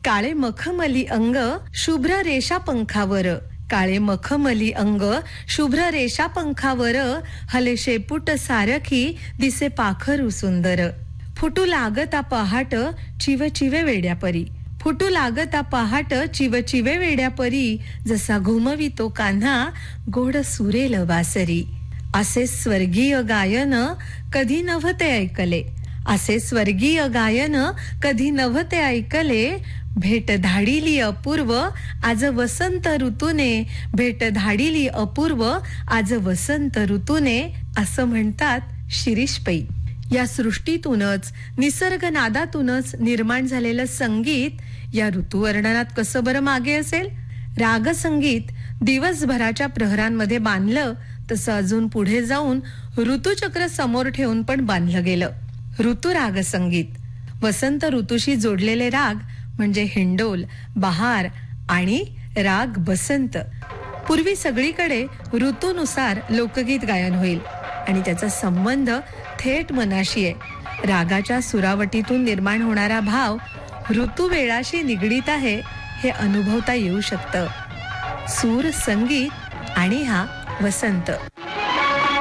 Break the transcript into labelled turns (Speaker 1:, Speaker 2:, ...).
Speaker 1: काळे मखमली अंग शुभ्र रेषा पंखावर, काळे मखमली अंग शुभ्र रेषा पंखावर, हले शेपूट सारखी दिसे पाखरू सुंदर. फुटू लागता पहाट चिवचिवे वेड्यापरी, फुटू लागता पहाट चिवचिवे वेड्यापरी, जसा घुमवितो कान्हा गोड सुरेल वासरी. असे स्वर्गीय गायन कधी नव्हते ऐकले, असे स्वर्गीय गायन कधी नव्हते ऐकले. भेट धाडिली अपूर्व आज वसंत ऋतूने, भेट धाडिली अपूर्व आज वसंत ऋतूने, असं म्हणतात शिरीष पै. या सृष्टीतूनच निसर्ग नादातूनच निर्माण झालेलं संगीत या ऋतुवर्णनात कसं बरं मागे असेल. रागसंगीत दिवसभराच्या प्रहरांमध्ये बांधलं तसं अजून पुढे जाऊन ऋतुचक्र समोर ठेवून पण बांधलं गेलं. ऋतुराग संगीत वसंत ऋतूशी जोडलेले राग म्हणजे हिंडोल, बहार आणि राग बसंत. पूर्वी सगळीकडे ऋतूनुसार लोकगीत गायन होईल आणि त्याचा संबंध थेट मनाशी आहे. रागाच्या सुरावटीतून निर्माण होणारा भाव ऋतुवेळाशी निगडीत आहे हे अनुभवता येऊ शकतं. सूर, संगीत आणि हा वसंत.